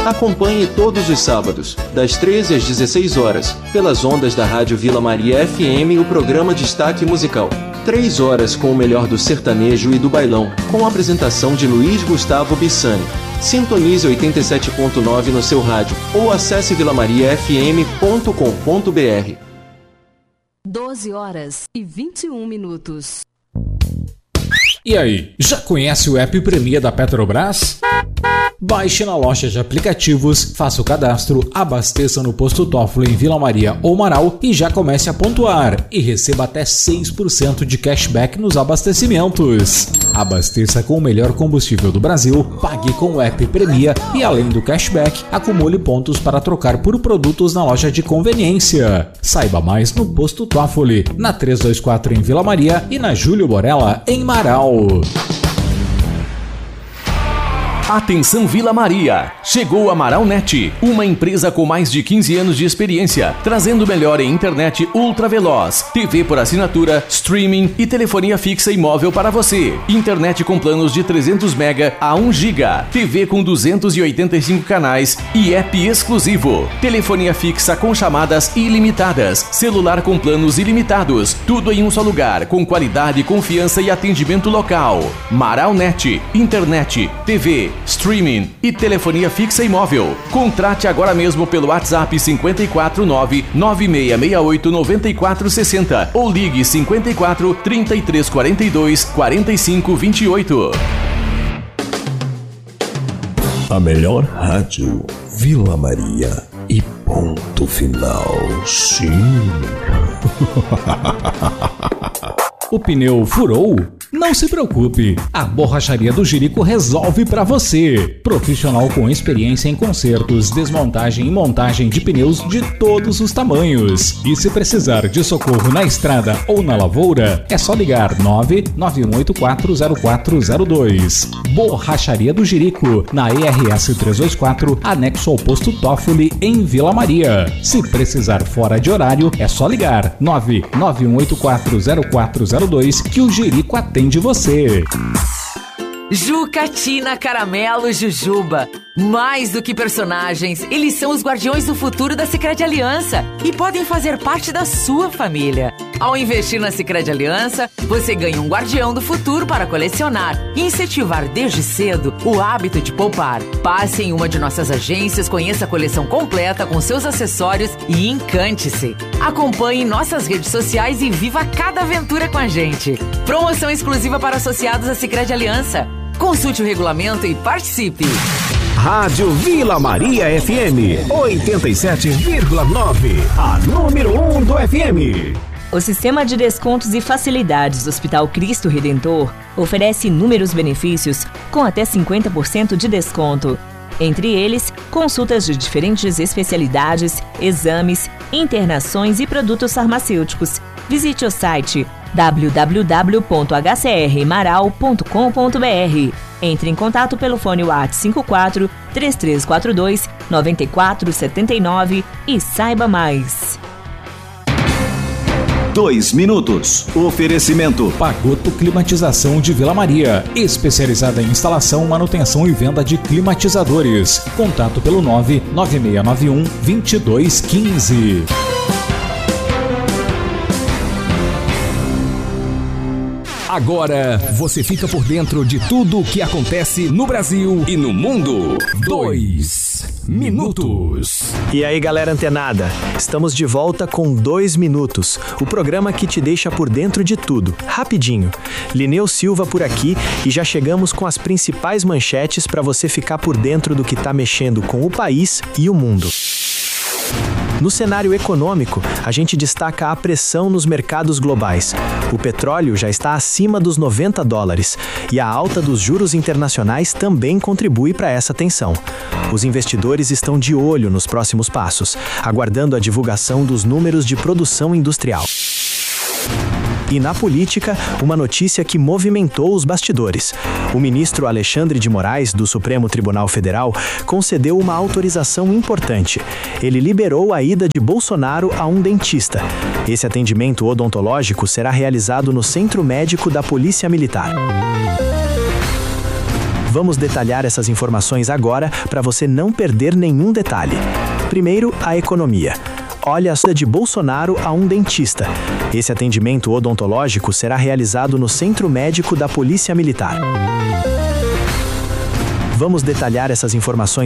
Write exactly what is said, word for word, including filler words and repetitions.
Acompanhe todos os sábados, das treze às dezesseis horas, pelas ondas da Rádio Vila Maria F M, o programa Destaque Musical. Três horas com o melhor do sertanejo e do bailão, com a apresentação de Luiz Gustavo Bissani. Sintonize oitenta e sete ponto nove no seu rádio ou acesse vila maria f m ponto com ponto b r. doze horas e vinte e um minutos. E aí, já conhece o app Premia da Petrobras? Baixe na loja de aplicativos, faça o cadastro, abasteça no posto Toffoli em Vila Maria ou Marau e já comece a pontuar e receba até seis por cento de cashback nos abastecimentos. Abasteça com o melhor combustível do Brasil, pague com o app Premia e além do cashback, acumule pontos para trocar por produtos na loja de conveniência. Saiba mais no posto Toffoli, na trezentos e vinte e quatro em Vila Maria e na Júlio Borella em Marau. Atenção Vila Maria! Chegou a Maraunet, uma empresa com mais de quinze anos de experiência, trazendo o melhor em internet ultra veloz, T V por assinatura, streaming e telefonia fixa e móvel para você. Internet com planos de trezentos mega a um giga, T V com duzentos e oitenta e cinco canais e app exclusivo. Telefonia fixa com chamadas ilimitadas, celular com planos ilimitados, tudo em um só lugar, com qualidade, confiança e atendimento local. Maraunet, internet, T V, streaming e telefonia fixa e móvel. Contrate agora mesmo pelo WhatsApp cinco quatro nove, nove seis seis oito, nove quatro seis zero ou ligue cinco quatro, trinta e três quarenta e dois, quarenta e cinco vinte e oito. A melhor rádio, Vila Maria e ponto final. Sim. O pneu furou? Não se preocupe, a Borracharia do Jerico resolve para você. Profissional com experiência em consertos, desmontagem e montagem de pneus de todos os tamanhos. E se precisar de socorro na estrada ou na lavoura, é só ligar nove nove um oito quatro zero quatro zero dois. Borracharia do Jerico, na E R S trezentos e vinte e quatro, anexo ao posto Toffoli, em Vila Maria. Se precisar fora de horário, é só ligar nove nove um oito quatro zero quatro zero dois que o Jerico atende de você. Juca, Tina, Caramelo, Jujuba. Mais do que personagens, eles são os guardiões do futuro da Sicredi Aliança e podem fazer parte da sua família. Ao investir na Sicredi Aliança, você ganha um guardião do futuro para colecionar e incentivar desde cedo o hábito de poupar. Passe em uma de nossas agências, conheça a coleção completa com seus acessórios e encante-se. Acompanhe nossas redes sociais e viva cada aventura com a gente. Promoção exclusiva para associados à Sicredi Aliança. Consulte o regulamento e participe. Rádio Vila Maria F M oitenta e sete vírgula nove, a número um do F M. O Sistema de Descontos e Facilidades do Hospital Cristo Redentor oferece inúmeros benefícios com até cinquenta por cento de desconto. Entre eles, consultas de diferentes especialidades, exames, internações e produtos farmacêuticos. Visite o site w w w ponto h c r marau ponto com ponto b r. Entre em contato pelo fone WhatsApp cinco quatro, três três quatro dois, nove quatro sete nove e saiba mais. Dois minutos. Oferecimento. Pagoto Climatização de Vila Maria, especializada em instalação, manutenção e venda de climatizadores. Contato pelo nove nove seis nove um, dois dois um cinco. Agora você fica por dentro de tudo o que acontece no Brasil e no mundo. Dois minutos. E aí, galera antenada, estamos de volta com Dois Minutos, o programa que te deixa por dentro de tudo, rapidinho. Lineu Silva por aqui e já chegamos com as principais manchetes para você ficar por dentro do que está mexendo com o país e o mundo. No cenário econômico, a gente destaca a pressão nos mercados globais. O petróleo já está acima dos noventa dólares e a alta dos juros internacionais também contribui para essa tensão. Os investidores estão de olho nos próximos passos, aguardando a divulgação dos números de produção industrial. E na política, uma notícia que movimentou os bastidores. O ministro Alexandre de Moraes, do Supremo Tribunal Federal, concedeu uma autorização importante. Ele liberou a ida de Bolsonaro a um dentista. Esse atendimento odontológico será realizado no Centro Médico da Polícia Militar. Vamos detalhar essas informações agora para você não perder nenhum detalhe. Primeiro, a economia. Olha a ida de Bolsonaro a um dentista. Esse atendimento odontológico será realizado no Centro Médico da Polícia Militar. Vamos detalhar essas informações